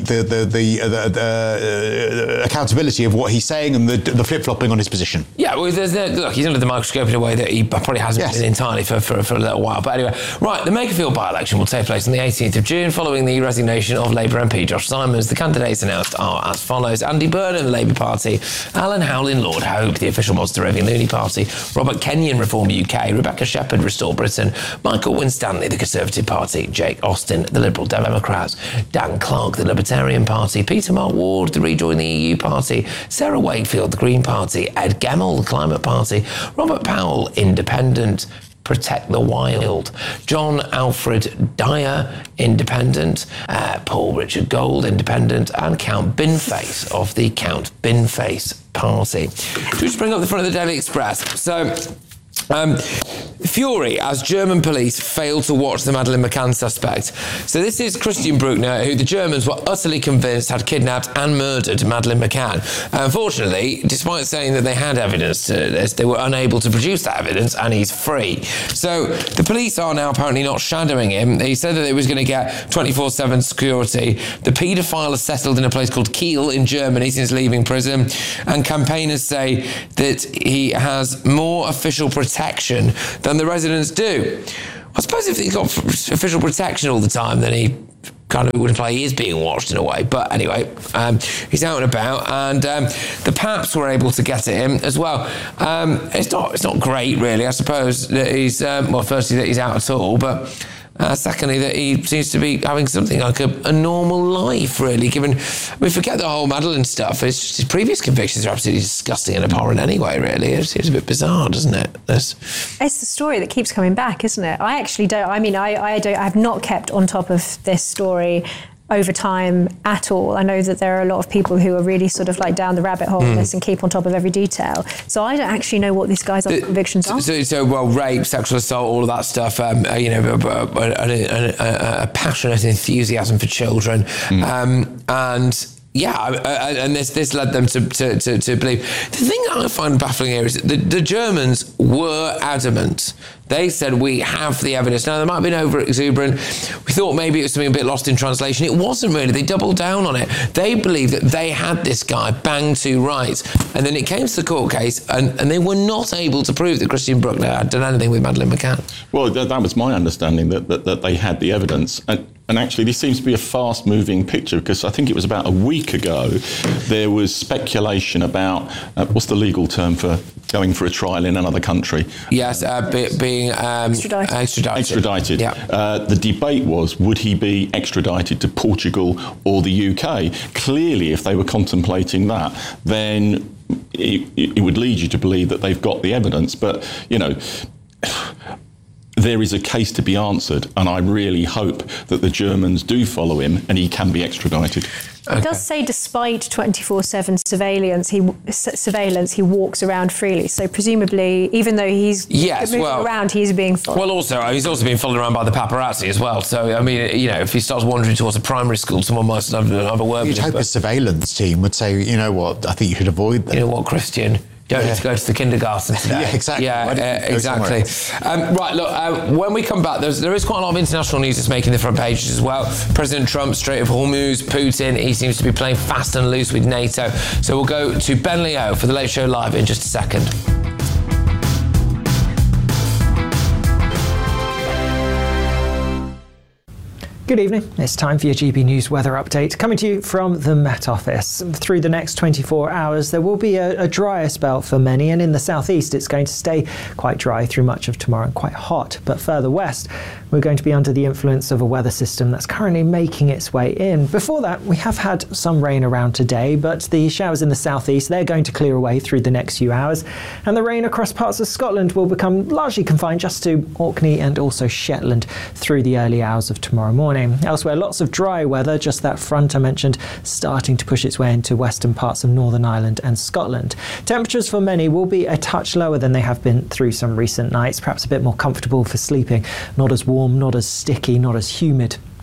accountability of what he's saying and the flip-flopping on his position. Yeah, well, look, he's under the microscope in a way that he probably hasn't been entirely for a little while. But anyway, right, the Makerfield by-election will take place on the 18th of June following the resignation of Labour MP Josh Simons. The candidates announced are as follows: Andy Burnham, the Labour Party; Alan Howlin-Lord Hope, the official Monster-Roving Looney Party; Robert Kenyon, Reform UK; Rebecca Shepherd, Restore Britain; Michael Winstanley, the Conservative Party; Jake Austin, the Liberal Democrats; Dan Clark, the Libertarian Party; Peter Mark Ward, the Rejoin the EU Party; Sarah Wakefield, the Green Party; Ed Gemmell, the Climate Party; Robert Powell, Independent; Protect the Wild; John Alfred Dyer, Independent; Paul Richard Gold, Independent; and Count Binface of the Count Binface Party. Should we just bring up the front of the Daily Express? So, fury as German police failed to watch the Madeleine McCann suspect. So this is Christian Bruckner, who the Germans were utterly convinced had kidnapped and murdered Madeleine McCann. Unfortunately, despite saying that they had evidence to this, they were unable to produce that evidence, and he's free. So the police are now apparently not shadowing him. He said that he was going to get 24/7 security. The paedophile has settled in a place called Kiel in Germany since leaving prison, and campaigners say that he has more official protection than the residents do. I suppose if he got official protection all the time, then he kind of would imply he is being watched in a way. But anyway, he's out and about, and the Paps were able to get at him as well. It's not great, really. I suppose that he's firstly that he's out at all, but secondly that he seems to be having something like a normal life, really. Given we forget the whole Madeleine stuff. It's just his previous convictions are absolutely disgusting and abhorrent anyway. Really, it seems a bit bizarre, doesn't it? It's the story that keeps coming back, isn't it? I actually don't. I mean, I have not kept on top of this story over time at all. I know that there are a lot of people who are really sort of like down the rabbit hole on this and keep on top of every detail. So I don't actually know what these guys' convictions are. So rape, sexual assault, all of that stuff. A passionate enthusiasm for children, and. Yeah, and this led them to believe. The thing that I find baffling here is that the Germans were adamant. They said, we have the evidence. Now, they might have been over-exuberant. We thought maybe it was something a bit lost in translation. It wasn't really. They doubled down on it. They believed that they had this guy bang to rights. And then it came to the court case, and they were not able to prove that Christian Bruckner had done anything with Madeleine McCann. Well, that was my understanding, that they had the evidence. And actually, this seems to be a fast-moving picture, because I think it was about a week ago there was speculation about what's the legal term for going for a trial in another country? Yes, being extradited. Yeah. The debate was, would he be extradited to Portugal or the UK? Clearly, if they were contemplating that, then it would lead you to believe that they've got the evidence. But, there is a case to be answered, and I really hope that the Germans do follow him and he can be extradited. Okay. It does say despite 24/7 surveillance, he walks around freely. So presumably, even though he's moving around, he's being followed. Well, also, he's also being followed around by the paparazzi as well. So, I mean, if he starts wandering towards a primary school, someone might have a word with him. You'd hope a surveillance team would say, you know what, I think you should avoid that. You know what, Christian? Don't need to go to the kindergarten today. Yeah, exactly. Exactly. Right, look, when we come back, there is quite a lot of international news that's making the front pages as well. President Trump, Strait of Hormuz, Putin, he seems to be playing fast and loose with NATO. So we'll go to Ben Leo for the Late Show Live in just a second. Good evening. It's time for your GB News weather update, coming to you from the Met Office. Through the next 24 hours, there will be a drier spell for many, and in the southeast, it's going to stay quite dry through much of tomorrow and quite hot. But further west, we're going to be under the influence of a weather system that's currently making its way in. Before that, we have had some rain around today, but the showers in the southeast, they're going to clear away through the next few hours, and the rain across parts of Scotland will become largely confined just to Orkney and also Shetland through the early hours of tomorrow morning. Elsewhere, lots of dry weather, just that front I mentioned starting to push its way into western parts of Northern Ireland and Scotland. Temperatures for many will be a touch lower than they have been through some recent nights, perhaps a bit more comfortable for sleeping, not as warm, not as sticky, not as humid.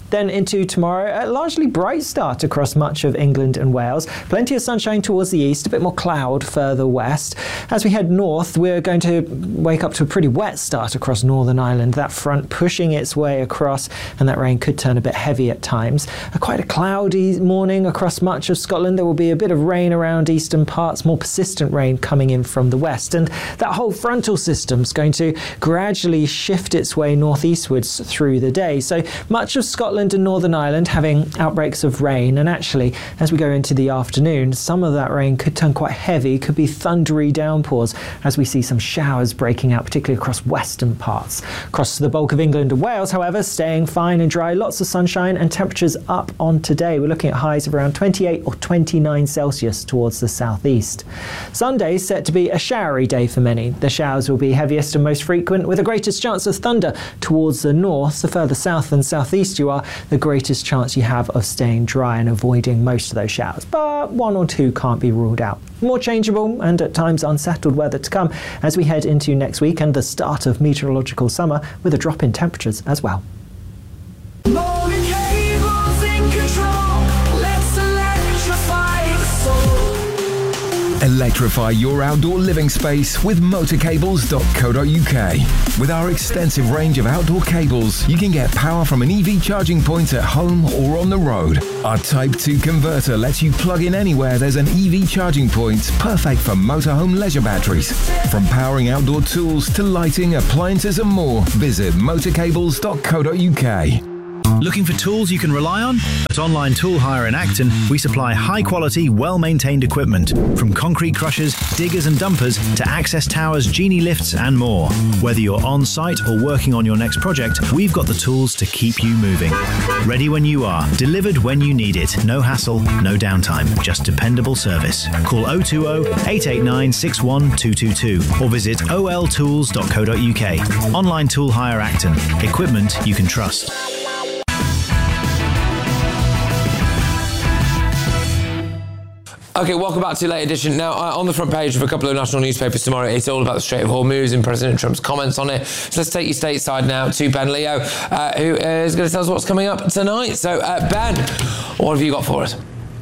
Then into tomorrow, a largely bright start across much of England and Wales. Plenty of sunshine towards the east, a bit more cloud further west. As we head north, we're going to wake up to a pretty wet start across Northern Ireland. That front pushing its way across, and that rain could turn a bit heavy at times. Quite a cloudy morning across much of Scotland. There will be a bit of rain around eastern parts, more persistent rain coming in from the west. And that whole frontal system is going to gradually shift its way northeastwards through the day. So much of Scotland and Northern Ireland having outbreaks of rain, and actually as we go into the afternoon, some of that rain could turn quite heavy, could be thundery downpours as we see some showers breaking out, particularly across western parts. Across the bulk of England and Wales, however, staying fine and dry, lots of sunshine and temperatures up on today. We're looking at highs of around 28 or 29 Celsius towards the southeast. Sunday is set to be a showery day for many. The showers will be heaviest and most frequent, with the greatest chance of thunder towards the north. The further south and southeast you are, the greatest chance you have of staying dry and avoiding most of those showers. But one or two can't be ruled out. More changeable and at times unsettled weather to come as we head into next week and the start of meteorological summer, with a drop in temperatures as well. Electrify your outdoor living space with motorcables.co.uk. With our extensive range of outdoor cables, you can get power from an EV charging point at home or on the road. Our Type 2 converter lets you plug in anywhere there's an EV charging point, perfect for motorhome leisure batteries. From powering outdoor tools to lighting, appliances and more, visit motorcables.co.uk. Looking for tools you can rely on? At Online Tool Hire in Acton, we supply high-quality, well-maintained equipment, from concrete crushers, diggers and dumpers to access towers, genie lifts and more. Whether you're on-site or working on your next project, we've got the tools to keep you moving. Ready when you are, delivered when you need it. No hassle, no downtime, just dependable service. Call 020-889-61222 or visit oltools.co.uk. Online Tool Hire Acton. Equipment you can trust. Okay, welcome back to Late Edition. Now, on the front page of a couple of national newspapers tomorrow, it's all about the Strait of Hormuz and President Trump's comments on it. So let's take you stateside now to Ben Leo, who is going to tell us what's coming up tonight. So, Ben, what have you got for us?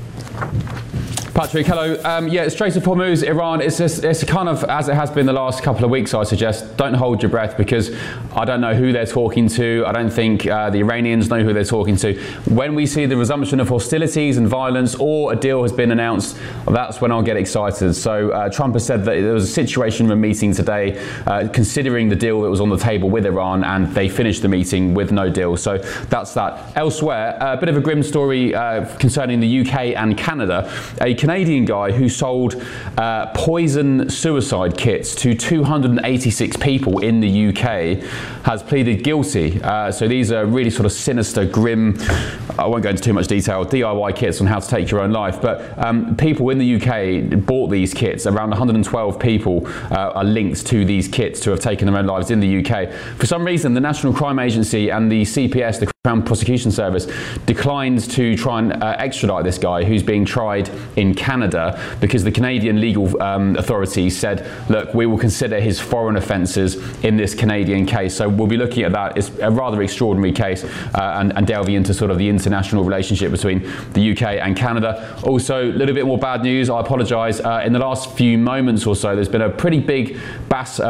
Patrick, hello. Strait of Hormuz, Iran, it's kind of, as it has been the last couple of weeks, I suggest, don't hold your breath, because I don't know who they're talking to. I don't think the Iranians know who they're talking to. When we see the resumption of hostilities and violence, or a deal has been announced, that's when I'll get excited. So Trump has said that there was a situation room meeting today, considering the deal that was on the table with Iran, and they finished the meeting with no deal. So that's that. Elsewhere, a bit of a grim story concerning the UK and Canada. A Canadian guy who sold poison suicide kits to 286 people in the UK has pleaded guilty. So these are really sort of sinister, grim, I won't go into too much detail, DIY kits on how to take your own life. But people in the UK bought these kits. Around 112 people are linked to these kits to have taken their own lives in the UK. For some reason, the National Crime Agency and the CPS, the Crown Prosecution Service, declined to try and extradite this guy who's being tried in Canada, because the Canadian legal authorities said, look, we will consider his foreign offences in this Canadian case. So we'll be looking at that. It's a rather extraordinary case, and delving into sort of the international relationship between the UK and Canada. Also, a little bit more bad news, I apologise. In the last few moments or so, there's been a pretty big bus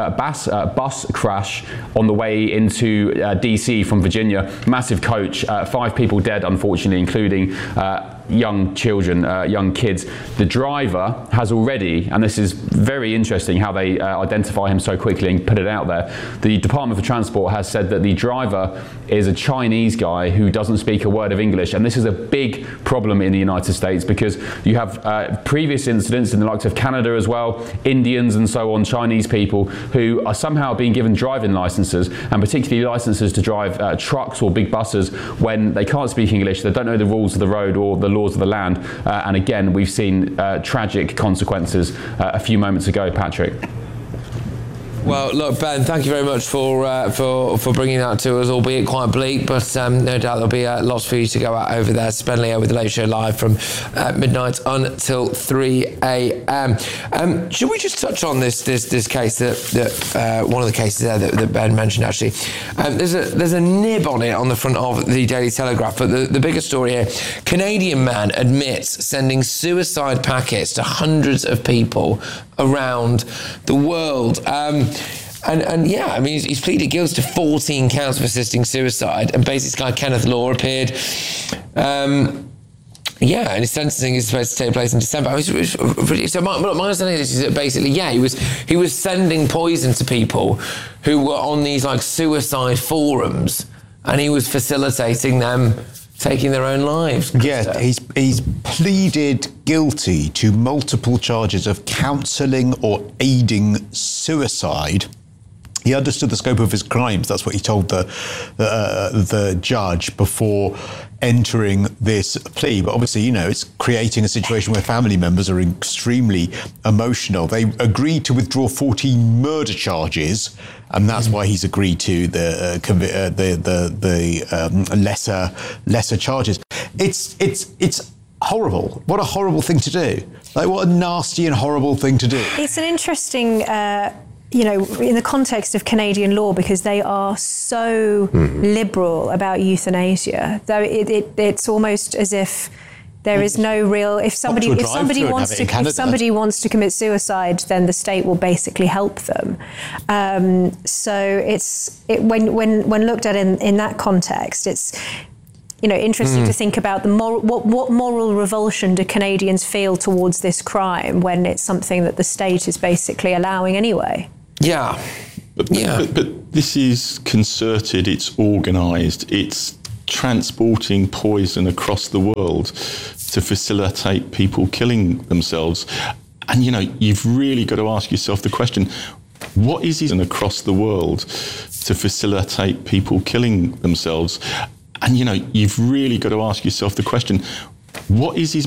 crash on the way into DC from Virginia. Massive coach, 5 people dead, unfortunately, including young children, young kids. The driver has already, and this is very interesting how they identify him so quickly and put it out there, the Department for Transport has said that the driver is a Chinese guy who doesn't speak a word of English, and this is a big problem in the United States, because you have previous incidents in the likes of Canada as well, Indians and so on, Chinese people who are somehow being given driving licenses, and particularly licenses to drive trucks or big buses when they can't speak English, they don't know the rules of the road or the laws of the land, and again we've seen tragic consequences a few moments ago, Patrick. Well, look, Ben, thank you very much for bringing that to us, albeit quite bleak, but no doubt there'll be lots for you to go out over there. Spend Leo with the Late Show live from midnight until 3 a.m. Should we just touch on this case that one of the cases there that Ben mentioned, actually? There's a nib on it on the front of the Daily Telegraph, but the bigger story here, Canadian man admits sending suicide packets to hundreds of people around the world. And yeah, I mean, he's pleaded guilty to 14 counts of assisting suicide, and basically this guy Kenneth Law appeared. And his sentencing is supposed to take place in December. So my understanding of this is that basically, he was sending poison to people who were on these like suicide forums, and he was facilitating them taking their own lives. Yeah, he's pleaded guilty to multiple charges of counselling or aiding suicide. He understood the scope of his crimes. That's what he told the judge before entering this plea. But obviously, it's creating a situation where family members are extremely emotional. They agreed to withdraw 14 murder charges, and that's why he's agreed to the lesser charges. It's horrible. What a horrible thing to do. Like, what a nasty and horrible thing to do. It's an interesting in the context of Canadian law, because they are so liberal about euthanasia, though it's almost as if there is no real. If somebody wants to commit suicide, then the state will basically help them. So when looked at in that context, it's interesting to think about the what moral revulsion do Canadians feel towards this crime when it's something that the state is basically allowing anyway. Yeah. But this is concerted, it's organised, it's transporting poison across the world to facilitate people killing themselves. And, you've really got to ask yourself the question, what is it across the world to facilitate people killing themselves? And, you've really got to ask yourself the question, what is his